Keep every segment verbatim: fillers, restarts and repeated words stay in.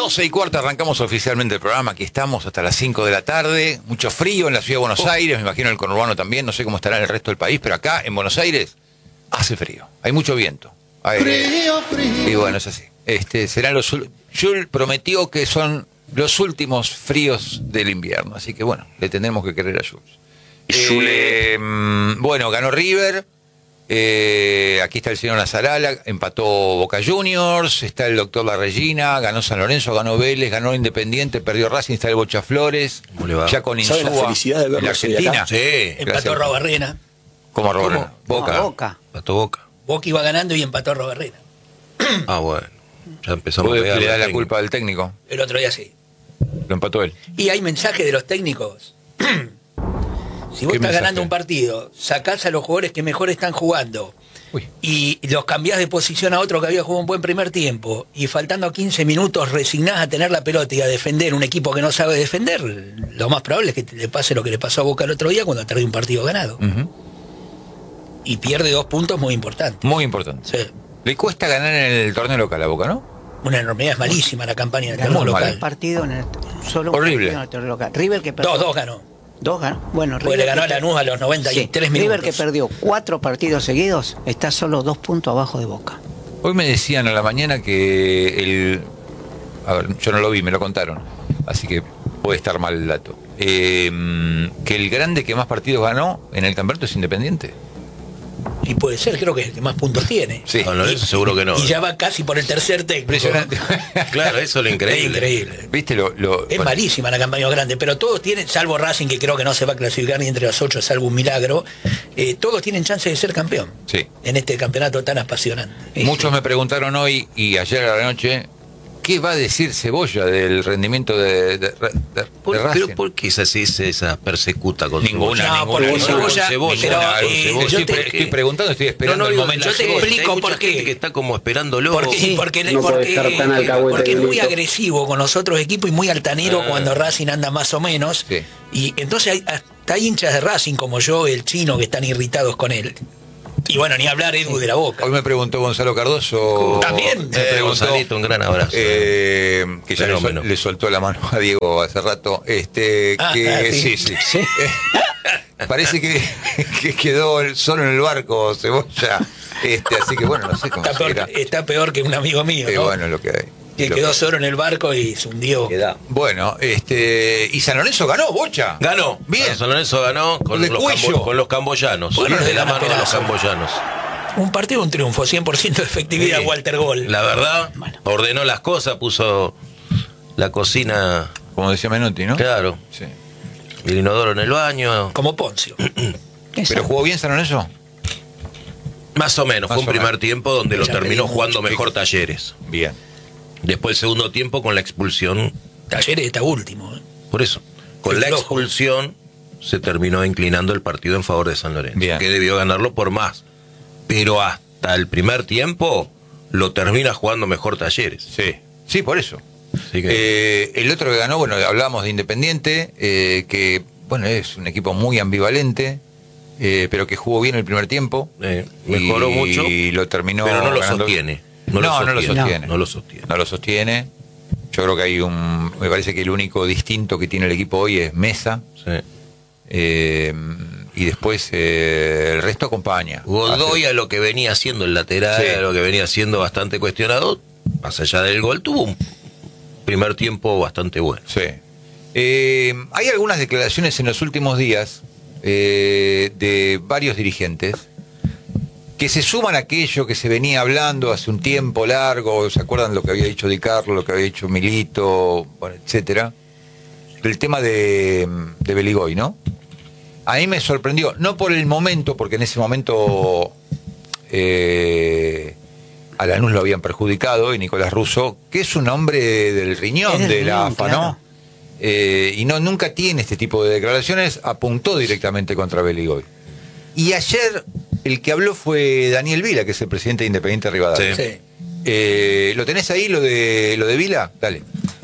doce y cuarto arrancamos oficialmente el programa. Aquí estamos hasta las cinco de la tarde. Mucho frío en la ciudad de Buenos oh. Aires, me imagino en el conurbano también. No sé cómo estará en el resto del país, pero acá en Buenos Aires hace frío. Hay mucho viento. Hay, frío, frío. Y bueno, es así. Este, serán los. Jules prometió que son los últimos fríos del invierno. Así que bueno, le tendremos que querer a Jules. Eh, bueno, ganó River. Eh, aquí está el señor Nazarala, empató Boca Juniors, está el doctor La Regina, ganó San Lorenzo, ganó Vélez, ganó Independiente, perdió Racing, está el Bocha Flores, ya con Insúa en la Argentina. Sí, empató Robarrena. ¿Cómo Robarrena? Boca. No, Boca. Empató Boca. Boca iba ganando y empató Robarrena. Ah, bueno. Ya empezamos a le da la culpa al técnico. El otro día sí. Lo empató él. Y hay mensajes de los técnicos. Si vos estás ganando un partido, sacás a los jugadores que mejor están jugando Uy. y los cambiás de posición a otro que había jugado un buen primer tiempo y faltando quince minutos resignás a tener la pelota y a defender un equipo que no sabe defender, lo más probable es que le pase lo que le pasó a Boca el otro día cuando perdió un partido ganado. Uh-huh. Y pierde dos puntos muy importantes. Muy importantes. Sí. Le cuesta ganar en el torneo local a Boca, ¿no? Una enormidad, es malísima la campaña en el torneo local. Un partido en el, solo horrible. Un partido en el torneo local. River que perdió. Dos, dos ganó. Dos ganó. Bueno, River le ganó a Lanús a los noventa y tres sí, minutos. River que perdió cuatro partidos seguidos está solo dos puntos abajo de Boca. Hoy me decían a la mañana que el... A ver, yo no lo vi, me lo contaron. Así que puede estar mal el dato. Eh, que el grande que más partidos ganó en el campeonato es Independiente. Y puede ser, creo que es el que más puntos tiene. Sí. No, no, eso seguro que no. Y ya va casi por el tercer técnico. Impresionante. Claro, eso es lo increíble. Es increíble. ¿Viste lo, lo, es bueno. malísima la campaña grande, pero todos tienen, salvo Racing, que creo que no se va a clasificar ni entre los ocho, salvo un milagro, eh, todos tienen chance de ser campeón. Sí. En este campeonato tan apasionante. Muchos me preguntaron hoy y ayer a la noche, ¿qué va a decir Cebolla del rendimiento de, de, de, de ¿Por, Racing? ¿Pero por qué se hace esa persecuta con ninguna? Cebolla? No, ninguna. Porque Cebolla, Cebolla, pero, claro, eh, Cebolla. Yo estoy, te, estoy preguntando, estoy esperando no, no, el momento. Yo te Cebolla. explico por qué. Que está como esperándolo. Porque, sí. porque, no porque, porque, porque es muy agresivo con los otros equipos y muy altanero ah. cuando Racing anda más o menos. Sí. Y entonces hay, hasta hay hinchas de Racing como yo, el chino, que están irritados con él. Y bueno, ni hablar Edu de la Boca. Hoy me preguntó Gonzalo Cardoso. También. Me preguntó, Gonzalito, un gran abrazo. Eh, que ya le, sol, le soltó la mano a Diego hace rato. Este, ah, que ah, sí, sí. sí. Parece que, que quedó solo en el barco Cebolla. Este, así que bueno, no sé cómo está peor, está peor que un amigo mío, ¿no? Eh, bueno, lo que hay. Que lo quedó que... solo en el barco y se hundió. Bueno, este. Y San Lorenzo ganó, Bocha. Ganó. Bien. San Lorenzo ganó con, los, cambo, con los camboyanos. Bueno, de la mano de los pedazo. camboyanos. Un partido, un triunfo, cien por ciento de efectividad, sí. Walter Gol. La verdad, bueno. Ordenó las cosas, puso la cocina. Como decía Menotti, ¿no? Claro. Sí. El inodoro en el baño. Como Poncio. ¿Pero jugó bien San Lorenzo? Más o menos. Más Fue un primer menos. tiempo donde ya lo terminó jugando mucho. mejor Talleres. Bien. Después el segundo tiempo con la expulsión. Talleres está último. ¿eh? Por eso. Con el la flojo. expulsión se terminó inclinando el partido en favor de San Lorenzo. Bien. Que debió ganarlo por más. Pero hasta el primer tiempo lo termina jugando mejor Talleres. Sí, sí, por eso. Así que... eh, el otro que ganó, bueno, hablábamos de Independiente, eh, que bueno, es un equipo muy ambivalente, eh, pero que jugó bien el primer tiempo. Eh, mejoró y, mucho. Y lo terminó. Pero no lo ganando. sostiene. No, No, lo no, sostiene. no lo sostiene. No, no lo sostiene. No lo sostiene. Yo creo que hay un. Me parece que el único distinto que tiene el equipo hoy es Mesa. Sí. Eh, y después eh, el resto acompaña. Godoy a lo que venía haciendo el lateral, sí. a lo que venía siendo bastante cuestionado, más allá del gol, tuvo un primer tiempo bastante bueno. Sí. Eh, hay algunas declaraciones en los últimos días eh, de varios dirigentes que se suman a aquello que se venía hablando hace un tiempo largo. ¿Se acuerdan lo que había dicho Di Carlo, lo que había dicho Milito, bueno, etcétera? El tema de, de Beligoy, ¿no? A mí me sorprendió, no por el momento, porque en ese momento eh, a Lanús lo habían perjudicado, y Nicolás Russo, que es un hombre del riñón de la A F A, claro. ¿no? Eh, y no nunca tiene este tipo de declaraciones, apuntó directamente contra Beligoy. Y ayer el que habló fue Daniel Vila, que es el presidente de Independiente Rivadavia. Sí. Eh, ¿Lo tenés ahí, lo de, lo de Vila? Dale.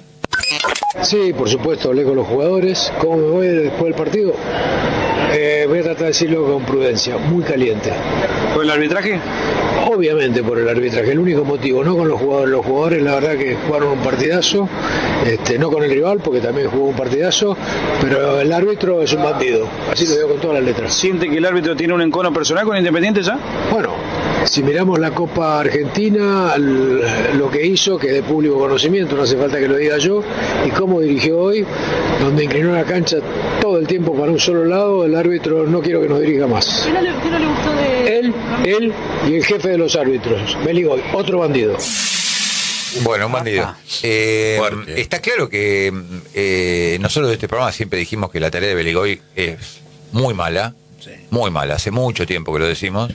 Sí, por supuesto, hablé con los jugadores. ¿Cómo me voy después del partido? Eh, voy a tratar de decirlo con prudencia, muy caliente. ¿Con el arbitraje? obviamente por el arbitraje, el único motivo, no con los jugadores. Los jugadores la verdad que jugaron un partidazo, este, no con el rival porque también jugó un partidazo, pero el árbitro es un bandido, así lo digo con todas las letras. ¿Siente que el árbitro tiene un encono personal con Independiente ya? Bueno, si miramos la Copa Argentina, lo que hizo, que es de público conocimiento, no hace falta que lo diga yo, y cómo dirigió hoy, donde inclinó la cancha todo el tiempo para un solo lado, el árbitro no quiero que nos dirija más. ¿Qué no le, qué no le gustó de...? Él, él y el jefe de los árbitros, Beligoy, otro bandido. Bueno, un bandido. Eh, está claro que eh, nosotros de este programa siempre dijimos que la tarea de Beligoy es muy mala, sí. muy mala, hace mucho tiempo que lo decimos.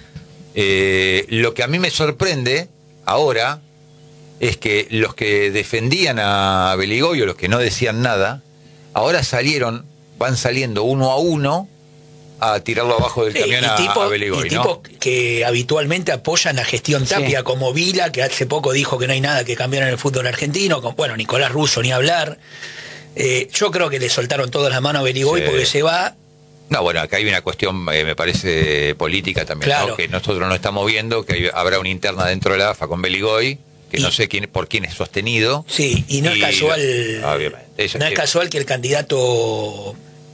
Eh, lo que a mí me sorprende ahora es que los que defendían a Beligoy o los que no decían nada, ahora salieron, van saliendo uno a uno a tirarlo abajo del camión sí, y tipo, a, a Beligoy, y ¿no? tipos que habitualmente apoyan a gestión Tapia, sí. como Vila, que hace poco dijo que no hay nada que cambiar en el fútbol argentino, con, bueno, Nicolás Russo ni hablar. Eh, yo creo que le soltaron todas las manos a Beligoy sí. porque se va. No, bueno, acá hay una cuestión, eh, me parece, política también, claro. ¿no? Que nosotros no estamos viendo, que hay, habrá una interna dentro de la A F A con Beligoy, que y, no sé quién, por quién es sostenido. Sí, y no y, es casual obviamente, eso, no es, es casual que el candidato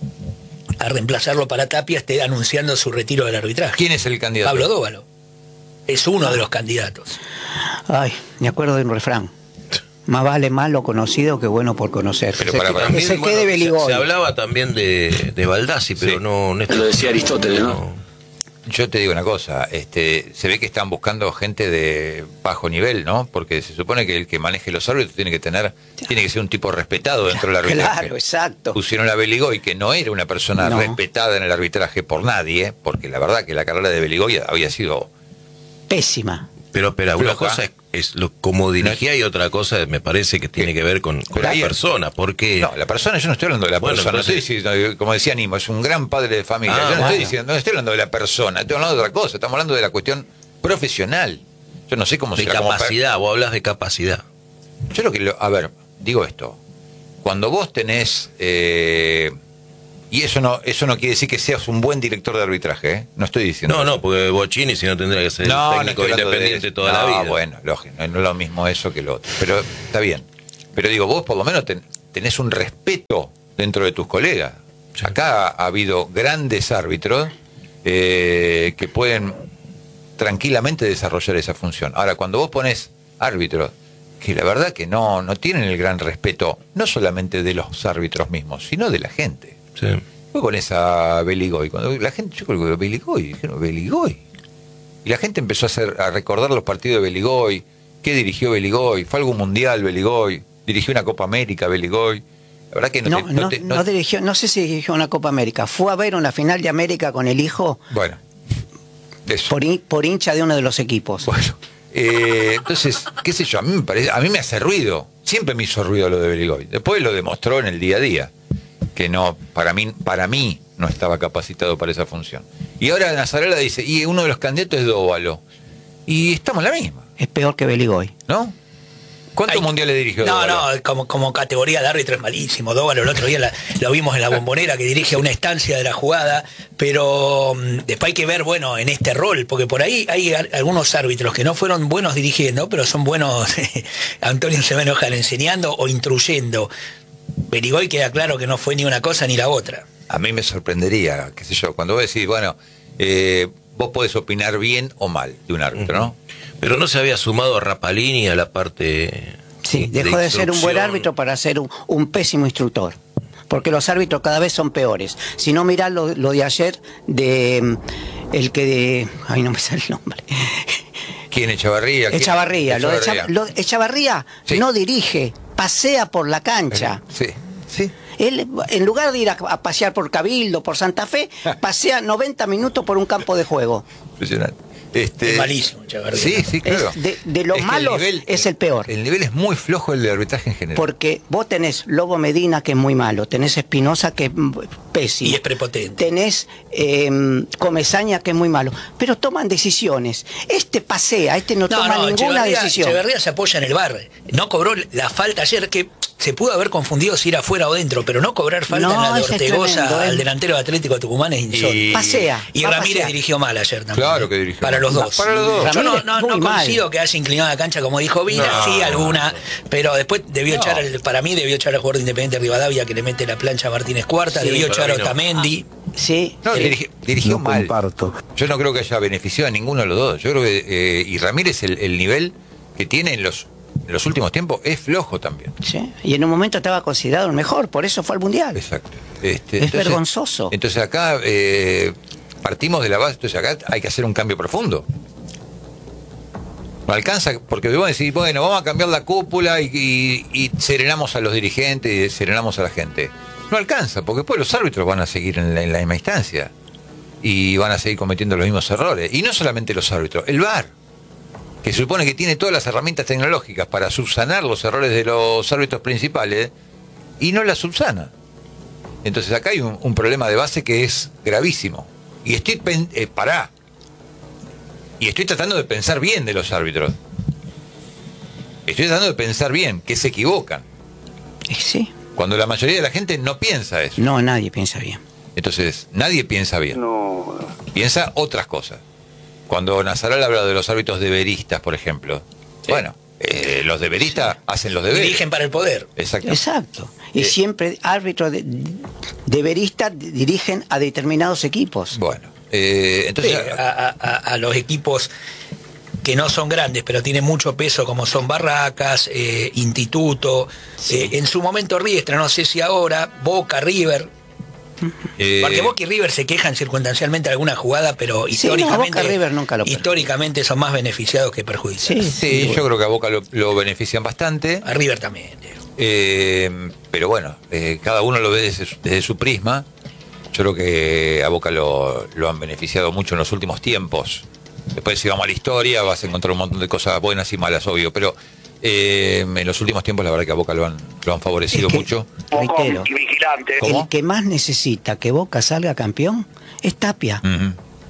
a reemplazarlo para Tapia esté anunciando su retiro del arbitraje. ¿Quién es el candidato? Pablo Dóvalo. Es uno de los candidatos. Ay, me acuerdo de un refrán. Más vale malo conocido que bueno por conocer. Pero para, para que se quede Beligoy. Se, se hablaba también de, de Baldassi, pero sí. no, no... Lo decía Aristóteles, ¿no? no. Yo te digo una cosa, este, se ve que están buscando gente de bajo nivel, ¿no? Porque se supone que el que maneje los árbitros tiene que tener, tiene que ser un tipo respetado dentro del arbitraje. Claro, exacto. Pusieron a Beligoy, que no era una persona no. respetada en el arbitraje por nadie, porque la verdad que la carrera de Beligoy había sido pésima. Pero, pero una cosa es, es lo, como dirigía y otra cosa me parece que tiene que ver con, con la persona, porque... No, la persona, yo no estoy hablando de la bueno, persona, entonces... estoy diciendo, como decía Nimo, es un gran padre de familia, ah, yo no bueno. estoy diciendo, no estoy hablando de la persona, estoy hablando de otra cosa, estamos hablando de la cuestión profesional. Yo no sé cómo de será. De capacidad, como... vos hablas de capacidad. Yo lo que, lo, a ver, digo esto, cuando vos tenés... Eh, y eso no eso no quiere decir que seas un buen director de arbitraje, ¿eh? No estoy diciendo. No, eso. no, porque Bocchini si no tendría que ser no, técnico no independiente de toda no, la vida. Bueno, lógico, no es lo mismo eso que lo otro. Pero está bien. Pero digo, vos por lo menos ten, tenés un respeto dentro de tus colegas. Sí. Acá ha habido grandes árbitros eh, que pueden tranquilamente desarrollar esa función. Ahora, cuando vos pones árbitros que la verdad que no, no tienen el gran respeto, no solamente de los árbitros mismos, sino de la gente. Sí. Fue con esa Beligoy. Cuando la gente, yo creo que Beligoy, dijeron Beligoy. Y la gente empezó a hacer, a recordar los partidos de Beligoy. ¿Qué dirigió Beligoy? Fue algún mundial Beligoy. Dirigió una Copa América Beligoy. La verdad que no, no, te, no, no, te, no, no dirigió, no sé si dirigió una Copa América. Fue a ver una final de América con el hijo. Bueno, eso. Por, por hincha de uno de los equipos. Bueno, eh, entonces, qué sé yo, a mí me parece, a mí me hace ruido. Siempre me hizo ruido lo de Beligoy. Después lo demostró en el día a día. Que no, para mí, para mí no estaba capacitado para esa función. Y ahora Nazarela dice, y uno de los candidatos es Dóvalo. Y estamos en la misma. Es peor que Beligoy. ¿No? ¿Cuántos mundiales dirigió No, Dóvalo? no, como, como categoría de árbitro es malísimo. Dóvalo el otro día la, lo vimos en la Bombonera, que dirige una estancia de la jugada, pero um, después hay que ver, bueno, en este rol, porque por ahí hay algunos árbitros que no fueron buenos dirigiendo, pero son buenos, Antonio se va a enojar, enseñando o instruyendo. Beligoy queda claro que no fue ni una cosa ni la otra. A mí me sorprendería, qué sé yo, cuando vos decís, bueno, eh, vos podés opinar bien o mal de un árbitro, ¿no? Pero no se había sumado a Rapalini a la parte... Sí, de dejó de ser un buen árbitro para ser un, un pésimo instructor. Porque los árbitros cada vez son peores. Si no, mirá lo, lo de ayer de... El que de... Ay, no me sale el nombre. ¿Quién? Echavarría. Echavarría. Lo de Echavarría, lo, Echavarría sí. no dirige, pasea por la cancha. Sí, sí. Él, en lugar de ir a, a pasear por Cabildo, por Santa Fe, pasea noventa minutos por un campo de juego. Impresionante. Este, es malísimo, Echavarría. Sí, sí, claro. Es de, de los es malos el nivel, es el peor. El nivel es muy flojo el de arbitraje en general. Porque vos tenés Lobo Medina, que es muy malo, tenés Espinosa, que es pésimo. Y es prepotente. Tenés eh, Comesaña, que es muy malo. Pero toman decisiones. Este pasea, este no, no toma no, ninguna Echeverría, decisión. Echeverría se apoya en el bar. No cobró la falta ayer, que se pudo haber confundido si era afuera o dentro, pero no cobrar falta no, en la de Ortegoza al delantero de Atlético Tucumán es insólito. Y, pasea, y Ramírez pasea. dirigió mal ayer también. Claro que dirigió Para los dos. Para los dos. Yo no, no, no coincido que haya inclinado la cancha como dijo Vila, no, sí alguna, pero después debió no. echar, el, para mí debió echar al jugador de Independiente Rivadavia que le mete la plancha a Martínez Cuarta, sí, debió echar a Otamendi. Ah, sí. No, dirigi, dirigió no mal. Comparto. Yo no creo que haya beneficiado a ninguno de los dos. Yo creo que eh, y Ramírez el, el nivel que tiene en los en los últimos tiempos es flojo también. Sí, y en un momento estaba considerado el mejor, por eso fue al Mundial. Exacto. Este, es entonces, vergonzoso. Entonces acá eh, partimos de la base, entonces acá hay que hacer un cambio profundo. No alcanza, porque vos decís, bueno, vamos a cambiar la cúpula y, y, y serenamos a los dirigentes y serenamos a la gente. No alcanza, porque después los árbitros van a seguir en la, en la misma instancia y van a seguir cometiendo los mismos errores. Y no solamente los árbitros, el V A R, que se supone que tiene todas las herramientas tecnológicas para subsanar los errores de los árbitros principales, y no las subsana. Entonces acá hay un, un problema de base que es gravísimo. Y estoy, eh, pará, y estoy tratando de pensar bien de los árbitros. Estoy tratando de pensar bien, que se equivocan. Sí. Cuando la mayoría de la gente no piensa eso. No, nadie piensa bien. Entonces, nadie piensa bien. No. Piensa otras cosas. Cuando Nazaral habla de los árbitros deberistas, por ejemplo, sí. bueno, eh, los deberistas sí. hacen los deberes. Dirigen para el poder. Exacto. Exacto. Y eh, siempre árbitros de, deberistas dirigen a determinados equipos. Bueno, eh, entonces... Sí, a, a, a los equipos que no son grandes, pero tienen mucho peso, como son Barracas, eh, Instituto, sí. eh, en su momento Riestra, no sé si ahora, Boca, River... Eh, Porque Boca y River se quejan circunstancialmente de alguna jugada, pero sí, históricamente, no, Boca, River nunca lo históricamente son más beneficiados que perjudicados. Sí, sí, sí, yo creo que a Boca lo, lo benefician bastante. A River también. Eh, pero bueno, eh, cada uno lo ve desde su, desde su prisma. Yo creo que a Boca lo, lo han beneficiado mucho en los últimos tiempos. Después, si vamos a la historia, vas a encontrar un montón de cosas buenas y malas, obvio, pero eh, en los últimos tiempos la verdad que a Boca lo han, lo han favorecido es que, mucho. Reitero, el que más necesita que Boca salga campeón es Tapia. Uh-huh.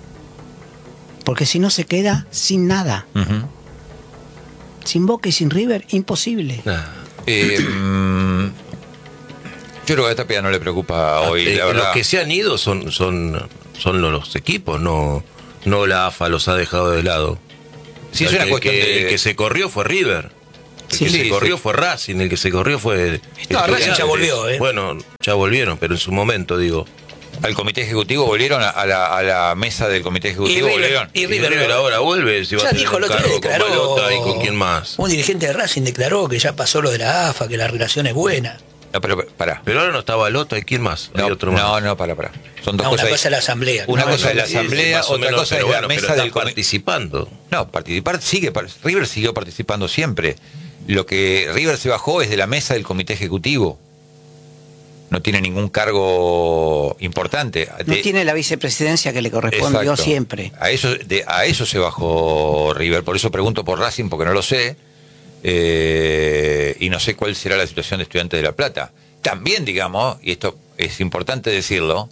Porque si no se queda sin nada. Uh-huh. Sin Boca y sin River, imposible. Nah. Eh, mm, yo creo que a Tapia no le preocupa hoy, eh, la verdad. Los que se han ido son, son, son los equipos, no, no la A F A los ha dejado de lado. Sí, es una que, cuestión que, de... El que se corrió fue River. El sí, que sí, se corrió sí. fue Racing, el que se corrió fue... No, Racing ya volvió, ¿eh? Bueno, ya volvieron, pero en su momento, digo... Al comité ejecutivo volvieron, a la, a la mesa del comité ejecutivo y River, volvieron. Y River, y River ahora vuelve, si va ya a tener dijo un el otro cargo declaró, con Balota y con quién más. Un dirigente de Racing declaró que ya pasó lo de la A F A, que la relación es buena. No, pero pará. Pero ahora no está Balota y quién más. No, Hay otro más. no, no, pará, pará. Son dos no, cosas. Una cosa es la asamblea. Una no, cosa es la asamblea, sí, otra menos, cosa es bueno, la mesa pero del participando. No, participar sigue, River siguió participando siempre. Lo que River se bajó es de la mesa del comité ejecutivo. No tiene ningún cargo importante. No de, tiene la vicepresidencia que le correspondió exacto. siempre. A eso, de, a eso se bajó River. Por eso pregunto por Racing, porque no lo sé. Eh, y no sé cuál será la situación de Estudiantes de La Plata. También, digamos, y esto es importante decirlo,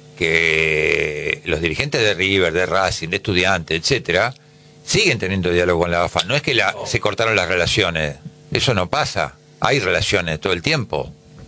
que los dirigentes de River, de Racing, de Estudiantes, etcétera, siguen teniendo diálogo con la A F A. No es que la, se cortaron las relaciones. Eso no pasa. Hay relaciones todo el tiempo.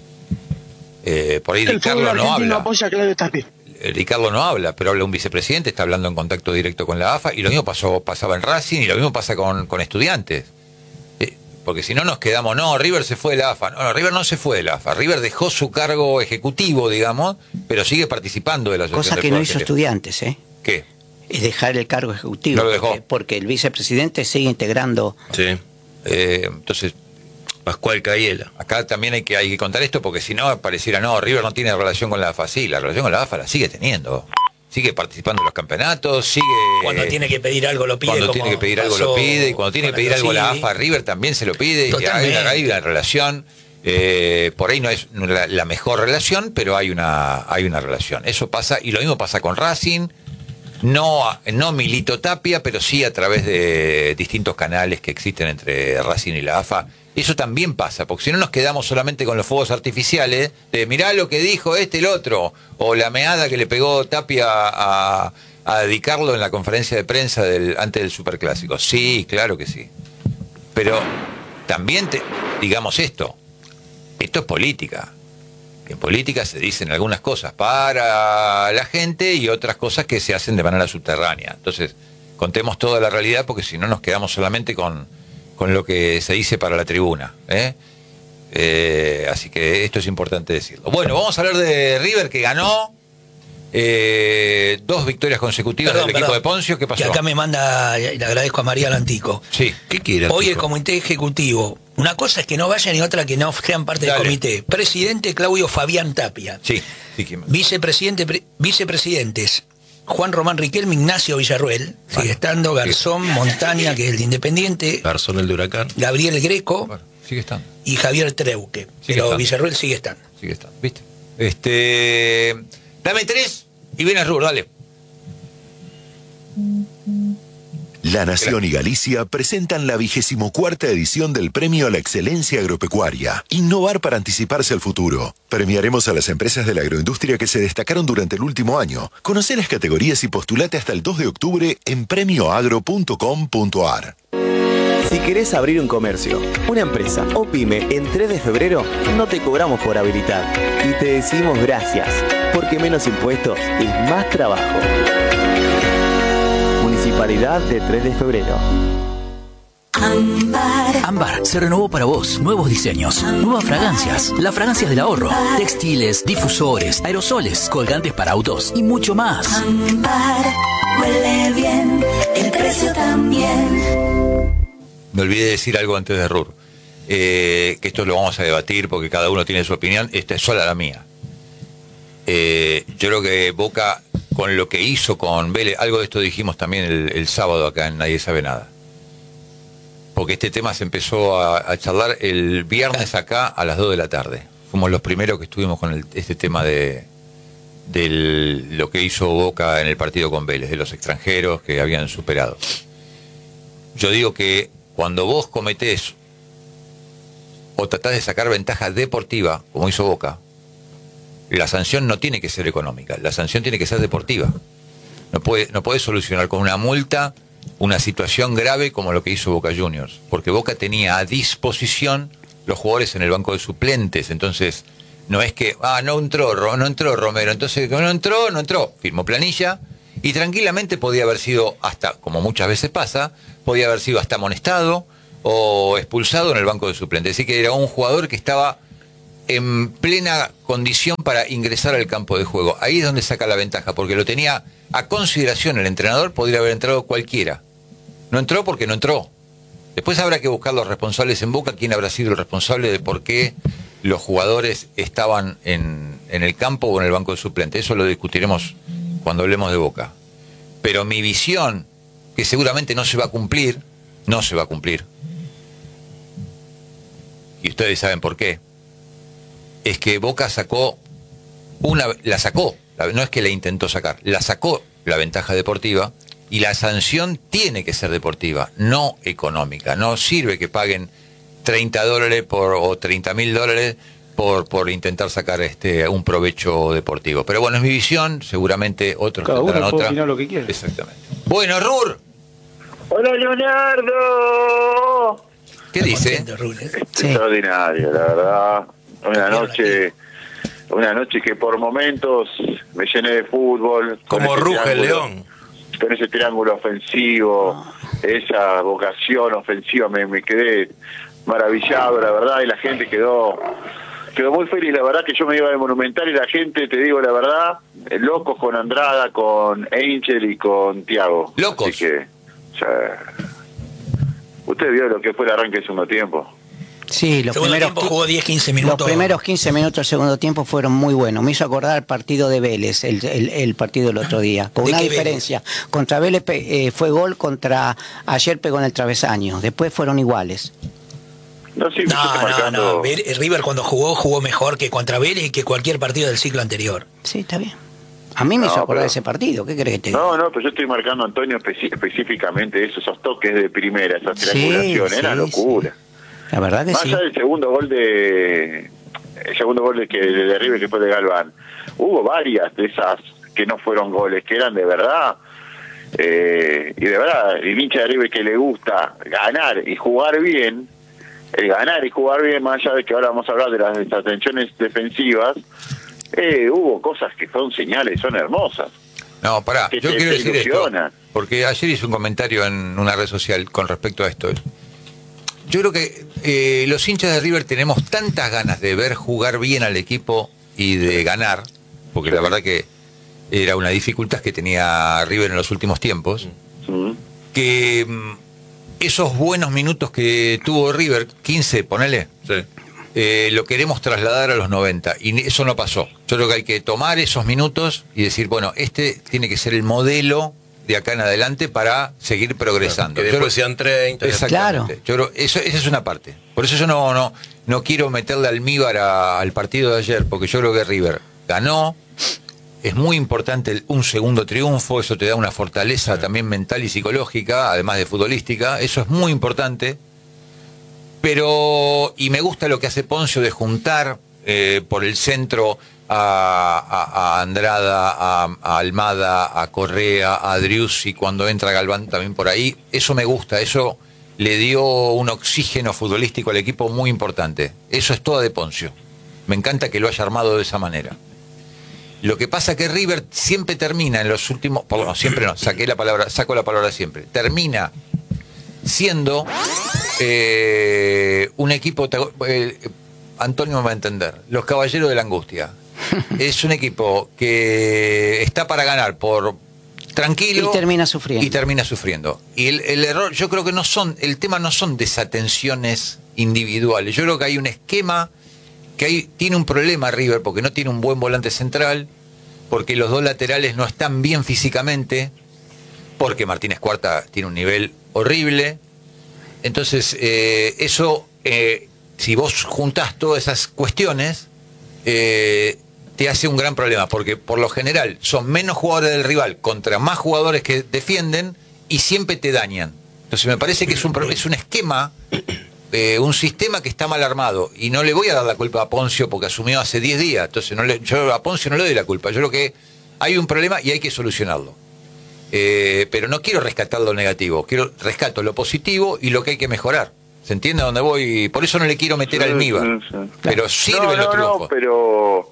Eh, por ahí Ricardo no habla. Apoya a Claudio Tapia. Ricardo no habla, pero habla un vicepresidente, está hablando en contacto directo con la A F A, y lo mismo pasó, pasaba en Racing, y lo mismo pasa con, con Estudiantes. Eh, porque si no nos quedamos, no, River se fue de la A F A. No, no, River no se fue de la A F A. River dejó su cargo ejecutivo, digamos, pero sigue participando de la asociación. Cosa que no hizo Estudiantes, ¿eh? ¿Qué? Es dejar el cargo ejecutivo. No lo dejó. Porque, porque el vicepresidente sigue integrando. Sí. Eh, entonces... Pascual Cayela. Acá también hay que, hay que contar esto, porque si no pareciera, no, River no tiene relación con la A F A. Sí, la relación con la A F A la sigue teniendo. Sigue participando en los campeonatos, sigue... Cuando tiene que pedir algo lo pide. Cuando tiene que pedir algo lo pide, y cuando tiene que pedir algo la A F A, River también se lo pide. Y hay una, hay una relación, eh, por ahí no es la, la mejor relación, pero hay una, hay una relación. Eso pasa, y lo mismo pasa con Racing. No, no Milito Tapia, pero sí a través de distintos canales que existen entre Racing y la A F A. Eso también pasa, porque si no nos quedamos solamente con los fuegos artificiales, de mirá lo que dijo este el otro, o la meada que le pegó Tapia a, a dedicarlo en la conferencia de prensa del, antes del Superclásico. Sí, claro que sí. Pero también te, digamos esto, Esto es política. En política se dicen algunas cosas para la gente y otras cosas que se hacen de manera subterránea. Entonces, contemos toda la realidad porque si no nos quedamos solamente con, con lo que se dice para la tribuna. ¿eh? Eh, así que esto es importante decirlo. Bueno, vamos a hablar de River, que ganó eh, dos victorias consecutivas perdón, del equipo perdón. de Poncio. ¿Qué pasó? Que acá me manda, y le agradezco a María Lantico. Sí. ¿Qué quiere? Hoy el comité ejecutivo, una cosa es que no vayan y otra que no sean parte Dale. del comité. Presidente Claudio Fabián Tapia. Sí. sí ¿quién? Vicepresidente, pre, vicepresidentes Juan Román Riquelme, Ignacio Villarruel, vale. sigue estando, Garzón, sí. Montaña, que es el de Independiente. Garzón, el de Huracán. Gabriel Greco. Bueno, sigue estando. Y Javier Treuque. Sigue pero estando. Villarruel sigue estando. Sigue estando, ¿viste? Este. Dame tres y viene a Rur, dale. La Nación y Galicia presentan la vigésimo cuarta edición del Premio a la Excelencia Agropecuaria. Innovar para anticiparse al futuro. Premiaremos a las empresas de la agroindustria que se destacaron durante el último año. Conoce las categorías y postulate hasta el dos de octubre en premio agro punto com punto a r. Si querés abrir un comercio, una empresa o pyme en tres de febrero, no te cobramos por habilitar. Y te decimos gracias, porque menos impuestos es más trabajo. Municipalidad de tres de febrero. Ámbar. Ámbar se renovó para vos. Nuevos diseños, nuevas fragancias, las fragancias del ahorro, textiles, difusores, aerosoles, colgantes para autos y mucho más. Ámbar, huele bien, el precio también. Me olvidé de decir algo antes de Rur, eh, que esto lo vamos a debatir porque cada uno tiene su opinión, esta es sola la mía. Eh, yo creo que Boca, con lo que hizo con Vélez, algo de esto dijimos también el, el sábado acá en Nadie Sabe Nada, porque este tema se empezó a, a charlar el viernes acá a las dos de la tarde. Fuimos los primeros que estuvimos con el, este tema de, de lo que hizo Boca en el partido con Vélez, de los extranjeros que habían superado. Yo digo que cuando vos cometés o tratás de sacar ventaja deportiva, como hizo Boca, la sanción no tiene que ser económica, la sanción tiene que ser deportiva. No puede, no puede solucionar con una multa una situación grave como lo que hizo Boca Juniors, porque Boca tenía a disposición los jugadores en el banco de suplentes, entonces no es que, ah, no entró, no entró Romero, entonces no entró, no entró, firmó planilla, y tranquilamente podía haber sido hasta, como muchas veces pasa, podía haber sido hasta amonestado o expulsado en el banco de suplentes. Así que era un jugador que estaba en plena condición para ingresar al campo de juego. Ahí es donde saca la ventaja, porque lo tenía a consideración el entrenador, podría haber entrado cualquiera. No entró porque no entró. Después habrá que buscar los responsables en Boca, quién habrá sido el responsable de por qué los jugadores estaban en, en el campo o en el banco de suplentes. Eso lo discutiremos cuando hablemos de Boca. Pero mi visión, que seguramente no se va a cumplir, no se va a cumplir, y ustedes saben por qué, es que Boca sacó una, la sacó, no es que la intentó sacar, la sacó la ventaja deportiva, y la sanción tiene que ser deportiva, no económica. No sirve que paguen treinta dólares por, o treinta mil dólares por, por intentar sacar este un provecho deportivo. Pero bueno, es mi visión, seguramente otros cada uno puede otra. opinar lo que quiera. Exactamente. Bueno, Rur. Hola, Leonardo. ¿Qué dice? Sí. Extraordinario, la verdad. Una noche, una noche que por momentos me llené de fútbol. Como ruge el león. Con ese triángulo ofensivo, esa vocación ofensiva, me, me quedé maravillado, la verdad, y la gente quedó quedó muy feliz. La verdad que yo me iba de Monumental y la gente, te digo la verdad, locos con Andrada, con Angel y con Thiago. Locos. Así que, o sea, usted vio lo que fue el arranque del segundo tiempo. Sí, los segundo primeros tiempo jugó diez quince minutos. Los primeros quince minutos del segundo tiempo fueron muy buenos. Me hizo acordar el partido de Vélez, el, el, el partido del otro día, con una diferencia. Vélez? Contra Vélez eh, fue gol, contra ayer pegó en el travesaño. Después fueron iguales. No, sí, no, no, marcando... no. River cuando jugó, jugó mejor que contra Vélez y que cualquier partido del ciclo anterior. Sí, está bien. A mí me no, hizo acordar pero... ese partido. ¿Qué crees que te diga? No, no, pero yo estoy marcando, Antonio, especi específicamente eso, esos toques de primera, esas triangulaciones. Sí, era sí, locura. Sí. La verdad que más sí. allá del segundo gol de el segundo gol de que de River, que fue de Galván, hubo varias de esas que no fueron goles, que eran de verdad, eh, y de verdad el hincha de River que le gusta ganar y jugar bien, el ganar y jugar bien, más allá de que ahora vamos a hablar de las desatenciones defensivas, eh, hubo cosas que son señales, son hermosas. No, pará, que yo te, quiero te decir ilusiona. esto, porque ayer hice un comentario en una red social con respecto a esto. Yo creo que eh, los hinchas de River tenemos tantas ganas de ver jugar bien al equipo y de ganar, porque la verdad que era una dificultad que tenía River en los últimos tiempos, mm. que mm, esos buenos minutos que tuvo River, quince, ponele, sí. eh, lo queremos trasladar a los noventa, y eso no pasó. Yo creo que hay que tomar esos minutos y decir, bueno, este tiene que ser el modelo de acá en adelante para seguir progresando. Que después sean treinta. Exactamente. Claro. Yo creo, eso, esa es una parte. Por eso yo no, no, no quiero meterle almíbar a, al partido de ayer, porque yo creo que River ganó. Es muy importante un segundo triunfo, eso te da una fortaleza también mental y psicológica, además de futbolística, eso es muy importante. Pero, y me gusta lo que hace Poncio de juntar eh, por el centro a, a, a Andrada, a, a Almada, a Correa, a Driussi, cuando entra Galván también por ahí. Eso me gusta, eso le dio un oxígeno futbolístico al equipo muy importante. Eso es todo de Poncio. Me encanta que lo haya armado de esa manera. Lo que pasa que River siempre termina en los últimos, perdón, siempre no, saqué la palabra, saco la palabra siempre, termina siendo eh, un equipo, eh, Antonio me va a entender, los Caballeros de la Angustia. Es un equipo que está para ganar por tranquilo y termina sufriendo. Y termina sufriendo. Y el, el error, yo creo que no son, el tema no son desatenciones individuales. Yo creo que hay un esquema que hay, tiene un problema River porque no tiene un buen volante central, porque los dos laterales no están bien físicamente, porque Martínez Cuarta tiene un nivel horrible. Entonces, eh, eso, eh, si vos juntás todas esas cuestiones, eh, te hace un gran problema, porque por lo general son menos jugadores del rival contra más jugadores que defienden y siempre te dañan. Entonces me parece que es un, es un esquema, eh, un sistema que está mal armado, y no le voy a dar la culpa a Poncio porque asumió hace diez días. Entonces no le, yo a Poncio no le doy la culpa. Yo creo que hay un problema y hay que solucionarlo. Eh, pero no quiero rescatar lo negativo, quiero rescato lo positivo y lo que hay que mejorar. ¿Se entiende a dónde voy? Por eso no le quiero meter sí, almíbar. Sí, sí. Pero sirve no, no, los triunfos. No, pero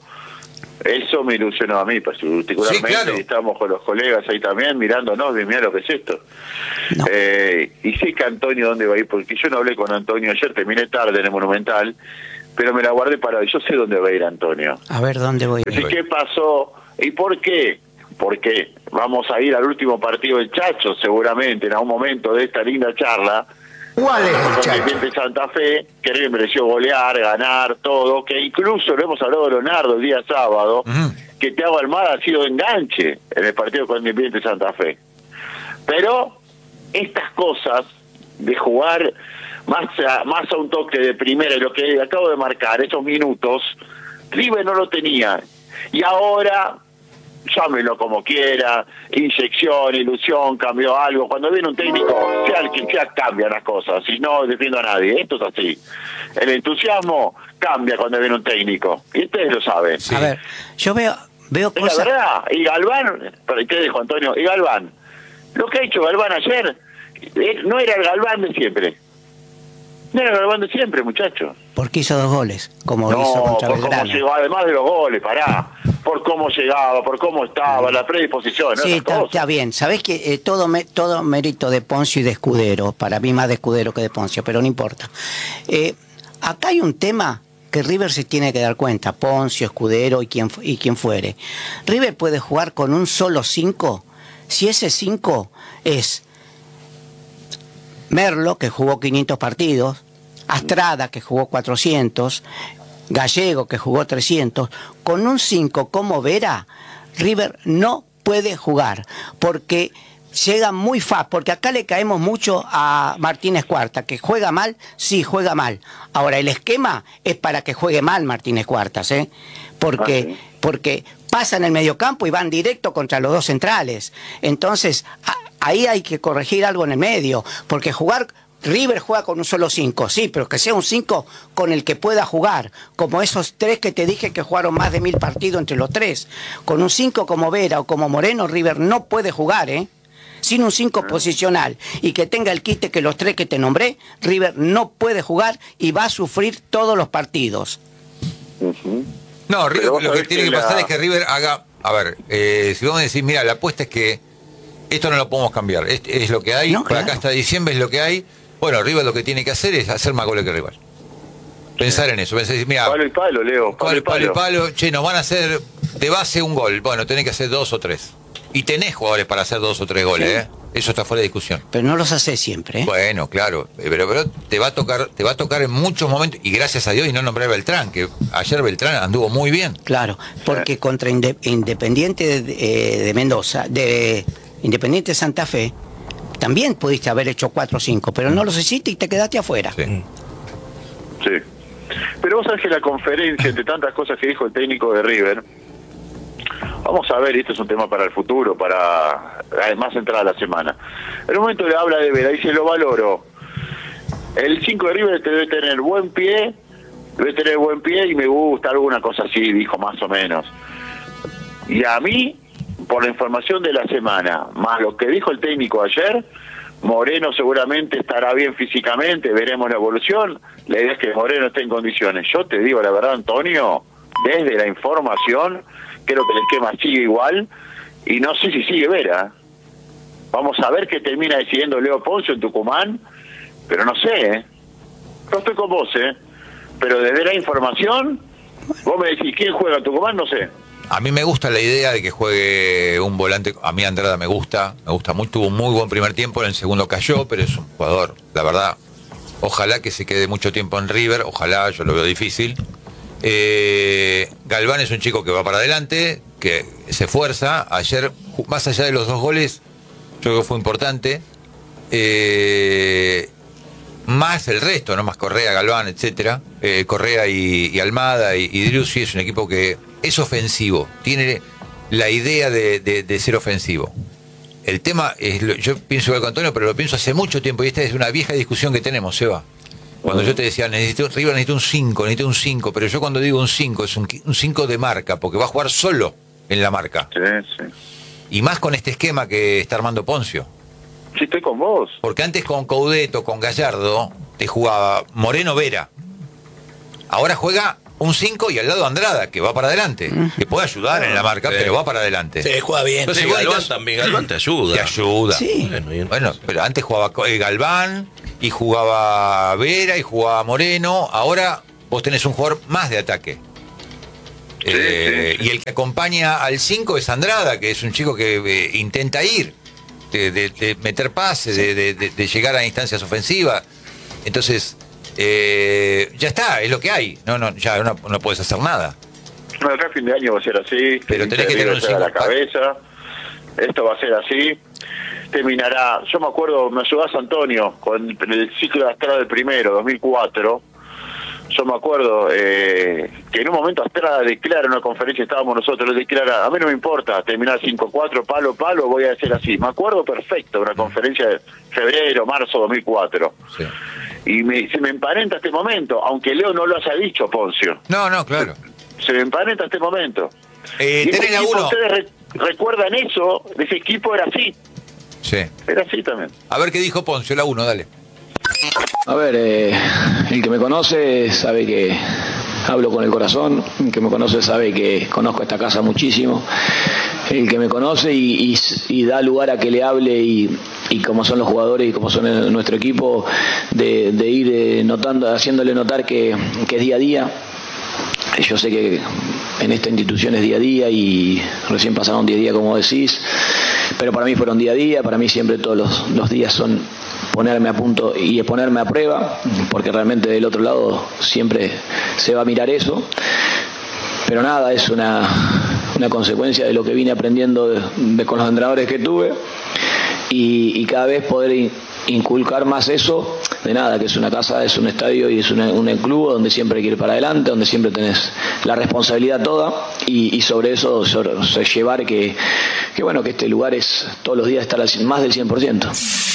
eso me ilusionó a mí, particularmente. Sí, claro. Estamos con los colegas ahí también mirándonos, de mirar lo que es esto. No. Eh, y sé que Antonio dónde va a ir, porque yo no hablé con Antonio ayer, terminé tarde en el Monumental, pero me la guardé para hoy. Yo sé dónde va a ir Antonio. A ver dónde voy. Así, ¿qué pasó? ¿Y por qué? Porque vamos a ir al último partido del Chacho, seguramente, en algún momento de esta linda charla. ¿Cuál es el Chacho? Independiente Santa Fe, que le mereció golear, ganar, todo, que incluso lo hemos hablado de Leonardo el día sábado, uh-huh. que Thiago Almada ha sido enganche en el partido con Independiente Santa Fe. Pero estas cosas de jugar más a, más a un toque de primera, y lo que acabo de marcar, esos minutos, River no lo tenía. Y ahora, llámelo como quiera, inyección, ilusión, cambió algo. Cuando viene un técnico, sea el que sea, cambian las cosas. Si no defiendo a nadie, esto es así. El entusiasmo cambia cuando viene un técnico. Y ustedes lo saben. Sí. A ver, yo veo, veo cosas... La verdad, y Galván, ¿qué dijo Antonio? Y Galván, lo que ha hecho Galván ayer, no era el Galván de siempre. No era el Galván de siempre, muchachos. Porque hizo dos goles, como no, hizo contra por Belgrano. Cómo llegó, además de los goles, pará. Por cómo llegaba, por cómo estaba, la predisposición. Sí, está, está bien. Sabés que eh, todo me, todo mérito de Poncio y de Escudero, para mí más de Escudero que de Poncio, pero no importa. Eh, acá hay un tema que River se tiene que dar cuenta, Poncio, Escudero y quien, y quien fuere. River puede jugar con un solo cinco, si ese cinco es Merlo, que jugó quinientos partidos, Astrada, que jugó cuatrocientos, Gallego, que jugó trescientos, con un cinco como Vera, River no puede jugar, porque llega muy fácil, porque acá le caemos mucho a Martínez Cuarta, que juega mal, sí, juega mal. Ahora, el esquema es para que juegue mal Martínez Cuartas, ¿eh? Porque, porque pasa en el mediocampo y van directo contra los dos centrales. Entonces, a, ahí hay que corregir algo en el medio, porque jugar... River juega con un solo cinco, sí, pero que sea un cinco con el que pueda jugar, como esos tres que te dije que jugaron más de mil partidos entre los tres. Con un cinco como Vera o como Moreno, River no puede jugar, ¿eh? sin un cinco posicional y que tenga el quite que los tres que te nombré, River no puede jugar y va a sufrir todos los partidos. Uh-huh. No, River, lo que tiene que, que pasar la... es que River haga, a ver, eh, si vos me decís, mira, la apuesta es que esto no lo podemos cambiar, es, es lo que hay, no, por claro. acá hasta diciembre es lo que hay, bueno, River lo que tiene que hacer es hacer más goles que River. Pensar en eso, pensar, mira, palo y palo, Leo, palo, palo, y palo. palo y palo, che, nos van a hacer de base un gol, bueno, tenés que hacer dos o tres. Y tenés jugadores para hacer dos o tres goles, sí. ¿eh? Eso está fuera de discusión. Pero no los haces siempre, ¿eh? Bueno, claro, pero, pero te va a tocar, te va a tocar en muchos momentos, y gracias a Dios, y no nombré a Beltrán, que ayer Beltrán anduvo muy bien. Claro, porque contra Inde- Independiente de, eh, de Mendoza, de Independiente Santa Fe, también pudiste haber hecho cuatro o cinco, pero no los hiciste y te quedaste afuera. Sí. Sí. Pero vos sabés que la conferencia, entre tantas cosas que dijo el técnico de River, vamos a ver, esto es un tema para el futuro, para además entrada la semana. En un momento le habla de Vera, dice, lo valoro. El cinco de River debe tener buen pie, debe tener buen pie y me gusta, alguna cosa así, dijo más o menos. Y a mí, por la información de la semana, más lo que dijo el técnico ayer, Moreno seguramente estará bien físicamente, veremos la evolución. La idea es que Moreno esté en condiciones. Yo te digo la verdad, Antonio, desde la información, creo que el esquema sigue igual y no sé si sigue Vera. Vamos a ver qué termina decidiendo Leo Poncio en Tucumán, pero no sé, ¿eh? No estoy con vos, ¿eh? Pero desde la información, vos me decís quién juega en Tucumán, no sé. A mí me gusta la idea de que juegue un volante, a mí Andrada me gusta, me gusta mucho, tuvo un muy buen primer tiempo, en el segundo cayó, pero es un jugador, la verdad, ojalá que se quede mucho tiempo en River, ojalá, yo lo veo difícil. Eh, Galván es un chico que va para adelante, que se esfuerza, ayer, más allá de los dos goles, yo creo que fue importante, eh, más el resto, no más Correa, Galván, etcétera, eh, Correa y, y Almada y, y Driussi es un equipo que es ofensivo, tiene la idea de, de, de ser ofensivo. El tema, es lo, yo pienso igual con Antonio, pero lo pienso hace mucho tiempo y esta es una vieja discusión que tenemos, Seba. Cuando yo te decía, necesito, River necesita un cinco, necesita un cinco, pero yo cuando digo un cinco, es un cinco de marca, porque va a jugar solo en la marca. Sí, sí. Y más con este esquema que está armando Poncio. Sí, estoy con vos. Porque antes con Coudet, con Gallardo, te jugaba Moreno Vera. Ahora juega un cinco y al lado Andrada, que va para adelante, que puede ayudar en la marca, sí. pero va para adelante. Sí, juega bien. Entonces, sí, bueno, Galván también, Galván te ayuda. Te ayuda. Sí. Bueno, bueno, pero antes jugaba Galván y jugaba Vera y jugaba Moreno. Ahora vos tenés un jugador más de ataque. Sí, eh, sí, sí. Y el que acompaña al cinco es Andrada, que es un chico que eh, intenta ir, de, de, de meter pases, sí. de, de, de, de llegar a instancias ofensivas. Entonces... Eh, ya está, es lo que hay. No, no, ya no, no puedes hacer nada. No, acá a fin de año va a ser así. Pero tenés que tener un cinco a la cabeza. Esto va a ser así. Terminará. Yo me acuerdo, me ayudás Antonio con el ciclo de Astrada del primero, dos mil cuatro. Yo me acuerdo eh, que en un momento Astrada declara en una conferencia, estábamos nosotros, declara, a mí no me importa terminar cinco cuatro, palo, palo, voy a hacer así. Me acuerdo perfecto, una conferencia de febrero, marzo dos mil cuatro. Sí. Y me, se me emparenta este momento, aunque Leo no lo haya dicho, Poncio. No, no, claro. Se, se me emparenta este momento. Eh, y ese equipo, uno. Ustedes re, recuerdan eso, ese equipo era así. Sí. Era así también. A ver qué dijo Poncio, la uno, dale. A ver, eh, el que me conoce sabe que hablo con el corazón, el que me conoce sabe que conozco esta casa muchísimo, el que me conoce y, y, y da lugar a que le hable y, y como son los jugadores y como son el, nuestro equipo, de, de ir eh, notando, haciéndole notar que, que es día a día. Yo sé que en esta institución es día a día y recién pasaron diez días como decís, pero para mí fueron día a día, para mí siempre todos los, los días son ponerme a punto y ponerme a prueba, porque realmente del otro lado siempre se va a mirar eso, pero nada, es una, una consecuencia de lo que vine aprendiendo de, de, con los entrenadores que tuve y, y cada vez poder in, inculcar más eso, de nada, que es una casa, es un estadio y es una, un club donde siempre hay que ir para adelante, donde siempre tenés la responsabilidad toda y, y sobre eso sobre, sobre llevar que, que bueno, que este lugar es todos los días estar al, más del cien por ciento.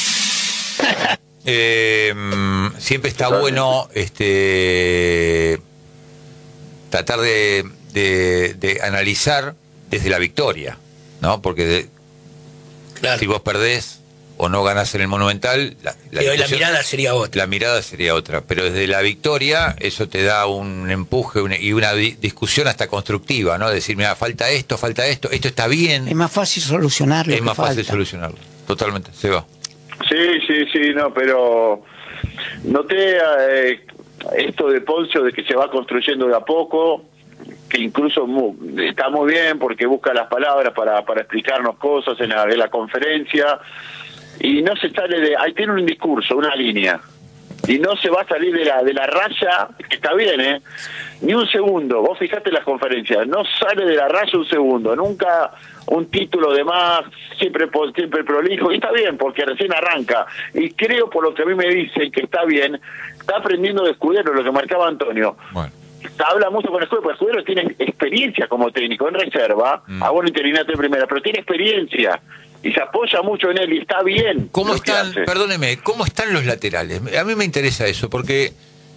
Eh, siempre está bueno este tratar de, de, de analizar desde la victoria, ¿no? Porque de, claro. si vos perdés o no ganás en el Monumental, la, la, pero la mirada sería otra. La mirada sería otra, pero desde la victoria eso te da un empuje una, y una di discusión hasta constructiva, ¿no? Decir, mira, falta esto, falta esto, esto está bien. Es más fácil solucionarlo. Es más falta. fácil solucionarlo, totalmente, se va. Sí, sí, sí, no, pero noté eh, esto de Poncio de que se va construyendo de a poco, que incluso muy, está muy bien porque busca las palabras para, para explicarnos cosas en la, en la conferencia, y no se sale de, ahí tiene un discurso, una línea, y no se va a salir de la de la raya, que está bien, ¿eh? Ni un segundo, vos fijate en las conferencias, no sale de la raya un segundo, nunca un título de más, siempre siempre prolijo, y está bien, porque recién arranca, y creo, por lo que a mí me dicen que está bien, está aprendiendo de Escudero, lo que marcaba Antonio. Bueno. Habla mucho con Escudero, porque Escudero tiene experiencia como técnico en reserva, mm. a bueno interinato en primera, pero tiene experiencia y se apoya mucho en él y está bien. ¿Cómo están, perdóneme, cómo están los laterales? A mí me interesa eso, porque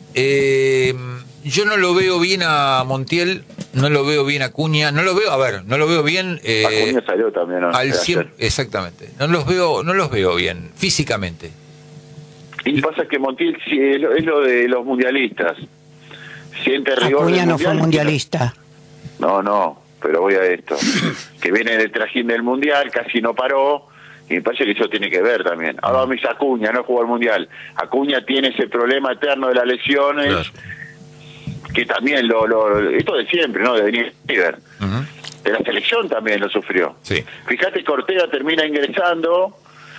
eh, yo no lo veo bien a Montiel, no lo veo bien a Acuña, no lo veo, a ver, no lo veo bien. Eh, Acuña salió también, ¿no? Al cien, exactamente, no los veo, no los veo bien físicamente. Y pasa que Montiel es lo, es lo de los mundialistas. Siente rigor. Acuña no fue mundialista. No, no, pero voy a esto. Que viene del trajín del mundial, casi no paró, y me parece que eso tiene que ver también. Ahora me dice Acuña, no jugó al mundial. Acuña tiene ese problema eterno de las lesiones, claro. que también lo, lo, esto de siempre, ¿no? De venir River. Uh-huh. De la selección también lo sufrió. Sí. Fíjate que Ortega termina ingresando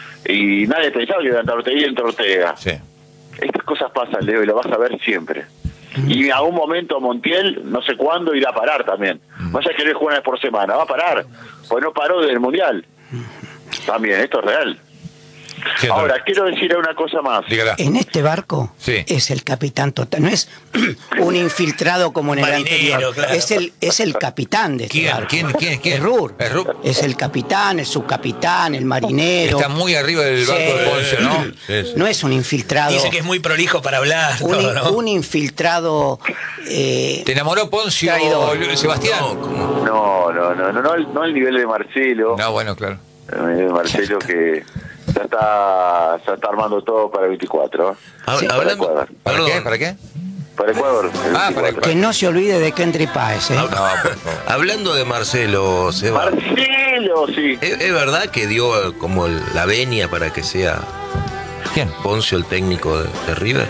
y nadie pensaba que iba a entrar Ortega y entra Ortega. Sí. Estas cosas pasan, Leo, y lo vas a ver siempre. Y a un momento Montiel, no sé cuándo, irá a parar también. Vaya a querer jugar una vez por semana, va a parar, pues no paró desde el Mundial. También, esto es real. Ahora, quiero decir una cosa más. Dígala. En este barco sí. es el capitán total, no es un infiltrado como en el Marinero, anterior, claro. es el es el capitán de este ¿Quién, barco. ¿Quién, quién, quién? Es Rur. Es Rur. Es el capitán, el subcapitán, el marinero. Está muy arriba del barco sí. de Poncio, ¿no? Sí, sí. No es un infiltrado. Dice que es muy prolijo para hablar. Un, todo, ¿no? un infiltrado. Eh, ¿Te enamoró Poncio, traidor. Sebastián? No, no, no, no, no, no al nivel de Marcelo. No, bueno, claro. El nivel de Marcelo que ya está, ya está armando todo para el veinticuatro. Ah, sí, para Ecuador. ¿Para qué? ¿Para qué? Para Ecuador. Ah, para Ecuador. Que no se olvide de Kendry Páez. ¿eh? No, no, hablando de Marcelo, Seba. Marcelo, sí. ¿Es, ¿Es verdad que dio como la venia para que sea ¿Quién? Poncio el técnico de, de River?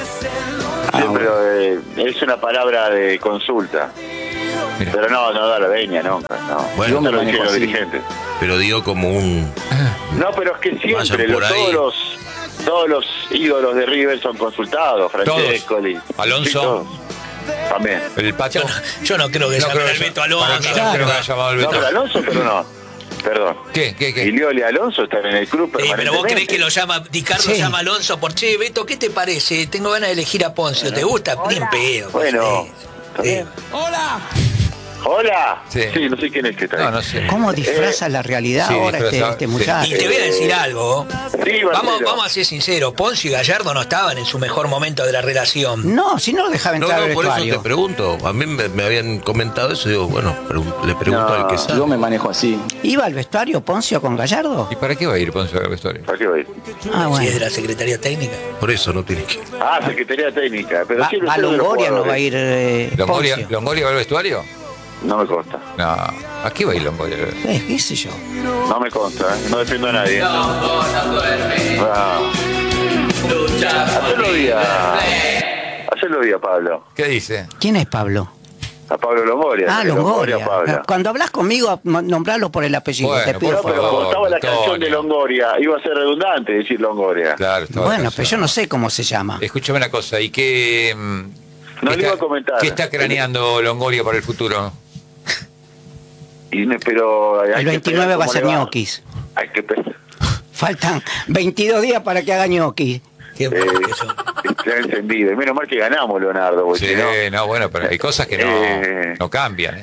Sí, pero eh, es una palabra de consulta. Mira. Pero no, no da la venia, no. no. Bueno, no lo dijeron los dirigentes. Pero dio como un... No, pero es que siempre los, todos los todos los ídolos de River son consultados. Francesco, Alonso. Sí, también. El Pato. Yo no, yo no creo que no llamen al Beto Alonso. No, no, creo que haya llamado al Beto. No, pero Alonso, pero no. Perdón. ¿Qué? ¿Qué? ¿Qué? Y Lioli Alonso están en el club sí, pero vos creés que lo llama, Ricardo sí. llama Alonso por che, Beto, ¿qué te parece? Tengo ganas de elegir a Poncio. Bueno. ¿Te gusta? Bien pedo. Bueno. Sí. Hola. Hola. Sí. sí, no sé quién es que está ahí. No, no sé. ¿Cómo disfraza eh, la realidad sí, ahora este, este muchacho? Y te voy a decir algo. Sí, vamos, vamos a ser sinceros. Poncio y Gallardo no estaban en su mejor momento de la relación. No, si no lo dejaba entrar no, no, al por vestuario. eso te pregunto. A mí me, me habían comentado eso y digo, bueno, le pregunto no, al que sabe. Yo me manejo así. ¿Iba al vestuario Poncio con Gallardo? ¿Y para qué va a ir Poncio al vestuario? ¿Para qué va a ir? Ah, bueno. Si es de la Secretaría Técnica. Por eso no tiene que ir. Ah, Secretaría Técnica. Pero va, sí, va Longoria, no va a ir eh, Longoria, ¿Longoria va al vestuario? No me consta. No, ¿a qué va a ir Longoria? Eh, ¿Qué sé yo? No me consta, ¿eh? No defiendo a nadie. Ah. Hacelo día. Hacelo día, Pablo. ¿Qué dice? ¿Quién es Pablo? A Pablo Longoria. Ah, Longoria. Longoria Cuando hablas conmigo, nombralo por el apellido. Bueno, te pido no, por pero favor. como estaba la canción Antonio. de Longoria, iba a ser redundante decir Longoria. Claro, bueno, pero yo no sé cómo se llama. Escúchame una cosa, ¿y qué, no qué, le iba está, a comentar. ¿qué está craneando Longoria para el futuro? Y, pero hay el veintinueve va a ser ñoquis. Hay que pensar. Faltan veintidós días para que haga ñoquis. Eh, está encendido. Y menos mal que ganamos, Leonardo. Sí, no, no, bueno, pero hay cosas que no, eh, no cambian, ¿eh?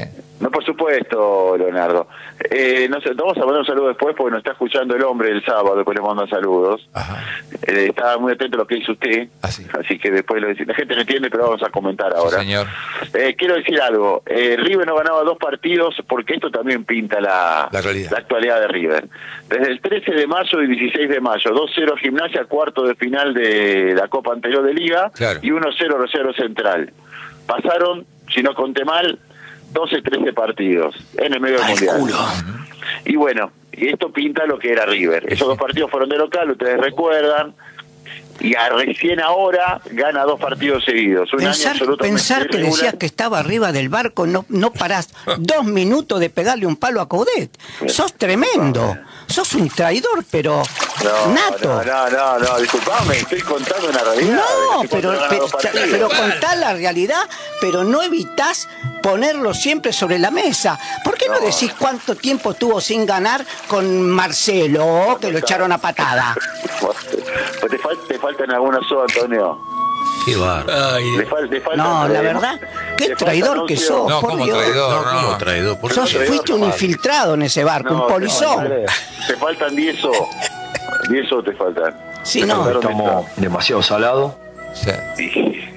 No, por supuesto, Leonardo. Eh, no sé, vamos a mandar un saludo después porque nos está escuchando el hombre el sábado, después le mando saludos. Eh, estaba muy atento a lo que dice usted, ah, sí. Así que después lo dice. La gente no entiende, pero vamos a comentar ahora. Sí, señor. Eh, quiero decir algo. Eh, River no ganaba dos partidos porque esto también pinta la, la, realidad. la actualidad de River. Desde el trece de mayo y dieciséis de mayo, dos cero Gimnasia, cuarto de final de la Copa anterior de Liga, claro. Y uno cero Rosario Central. Pasaron, si no conté mal, doce trece partidos en el medio del Mundial. Culo. Y bueno, y esto pinta lo que era River. Esos dos partidos fueron de local, ustedes recuerdan, y a recién ahora gana dos partidos seguidos. Un pensar año absolutamente pensar que irregular. decías que estaba arriba del barco, no, no parás dos minutos de pegarle un palo a Coudet. Sos tremendo. Sos un traidor, pero no, nato. No, no, no, no, disculpame, estoy contando una realidad. No, pero, pero, pero contá la realidad, pero no evitás ponerlo siempre sobre la mesa. ¿Por qué no, no decís cuánto tiempo estuvo sin ganar con Marcelo, que lo echaron a patada? Pues te, fal te faltan algunas sos, Antonio. Qué barro. Le fal te faltan, no, la verdad, qué traidor que sos. No, por como Dios. traidor, no, como traidor. Por sos, traidor, fuiste un infiltrado en ese barco, no, un polizón. No, te faltan diez o. diez o te faltan. Sí, te no. Estamos demasiado salados. Sí.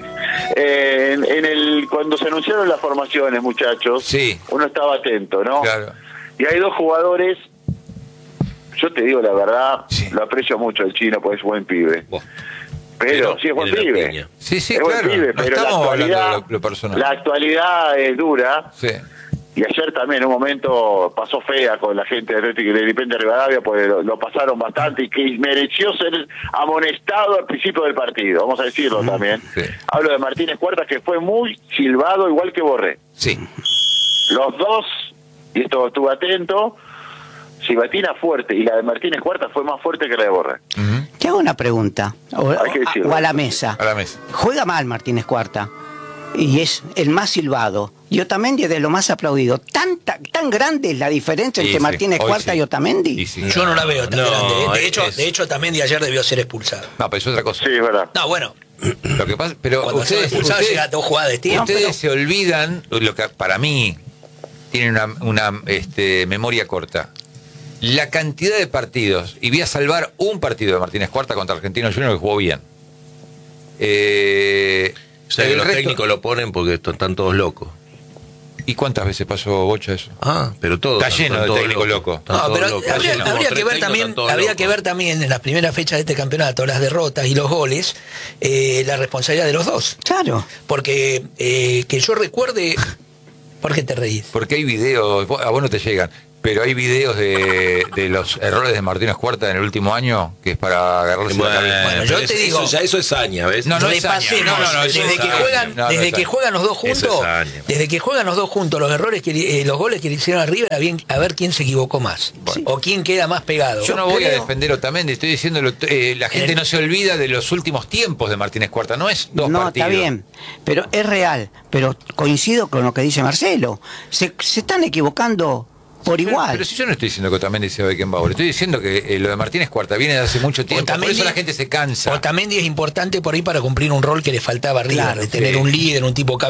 Eh, en, en el cuando se anunciaron las formaciones, muchachos, sí. Uno estaba atento, ¿no? Claro. Y hay dos jugadores, yo te digo la verdad, sí. Lo aprecio mucho el Chino porque es buen pibe. Wow. Pero, pero sí es buen pibe. Sí, sí, es claro. Buen pibe, no pero estamos la actualidad, hablando de lo, lo personal. La actualidad es dura. Sí. Y ayer también en un momento pasó fea con la gente de Atlético de Independiente Rivadavia, porque lo, lo pasaron bastante y que mereció ser amonestado al principio del partido, vamos a decirlo mm, también. Sí. Hablo de Martínez Cuarta, que fue muy silbado, igual que Borré. Sí. Los dos, y esto estuve atento, Silbatina fuerte y la de Martínez Cuarta fue más fuerte que la de Borré. Uh-huh. Te hago una pregunta, o, a, o a la mesa. A la mesa. Juega mal Martínez Cuarta y es el más silbado. Y Otamendi es de lo más aplaudido. ¿Tan, tan, tan grande es la diferencia sí, entre sí. Martínez Hoy Cuarta sí. y Otamendi? Sí, Yo no la veo tan no, grande. De hecho, es... de hecho, Otamendi ayer debió ser expulsado. No, pero es otra cosa. Sí, es verdad. No, bueno. Lo que pasa, pero cuando ustedes, se ustedes, llega a dos jugadas de tiempo. ustedes pero... se olvidan, lo que para mí tienen una, una este, memoria corta. La cantidad de partidos, y voy a salvar un partido de Martínez Cuarta contra Argentino Junior que jugó bien. Eh, o sea, que los resto... técnicos lo ponen porque están todos locos. ¿Y cuántas veces pasó Bocha eso? Ah, pero todo. Está lleno de técnico loco. No, pero locos. habría, lleno. habría que ver también, habría que ver también en las primeras fechas de este campeonato, las derrotas y los goles, eh, la responsabilidad de los dos. Claro. Porque eh, que yo recuerde, ¿por qué te reís? Porque hay videos, a vos no te llegan, pero hay videos de, de los errores de Martínez Cuarta en el último año que es para agarrarse bueno, la cabeza. Bueno, yo te eso, digo, eso, ya, eso es saña, ¿ves? No, no es saña. No, no, no, desde es que juegan, no, desde no que juegan los dos juntos, desde que juegan los dos juntos, los errores que eh, los goles que le hicieron a River, a, bien, a ver quién se equivocó más, bueno. O quién queda más pegado. Yo no voy creo... a defender a Otamendi, estoy diciendo eh, la gente el... no se olvida de los últimos tiempos de Martínez Cuarta, no es dos no, partidos. No, está bien, pero es real, pero coincido con lo que dice Marcelo. Se, se están equivocando por pero, igual. Pero si yo no estoy diciendo que Otamendi sea Beckenbauer, estoy diciendo que eh, lo de Martínez Cuarta viene de hace mucho tiempo, Otamendi, por eso la gente se cansa. Otamendi es importante por ahí para cumplir un rol que le faltaba a River, claro, de tener sí. un líder, un tipo